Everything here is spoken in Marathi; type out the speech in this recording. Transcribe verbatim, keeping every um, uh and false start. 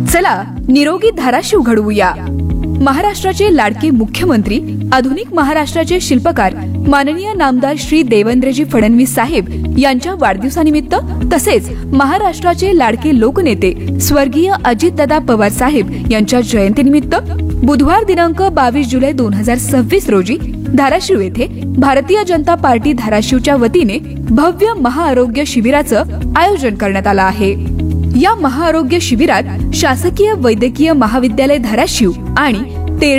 चला निरोगी धाराशिव घडवूया. महाराष्ट्राचे लाडके मुख्यमंत्री, आधुनिक महाराष्ट्राचे शिल्पकार माननीय नामदार श्री देवेंद्रजी फडणवीस साहेब यांच्या वाढदिवसानिमित्त तसेच महाराष्ट्राचे लाडके लोकनेते स्वर्गीय अजितदादा पवार साहेब यांच्या जयंतीनिमित्त बुधवार दिनांक बावीस जुलै दोन हजार सव्वीस रोजी धाराशिव येथे भारतीय जनता पार्टी धाराशिवच्या वतीने भव्य महाआरोग्य शिबिराचं आयोजन करण्यात आलं आहे. या महाआरोग्य शिबिरात शासकीय वैद्यकीय महाविद्यालय धाराशिव आणि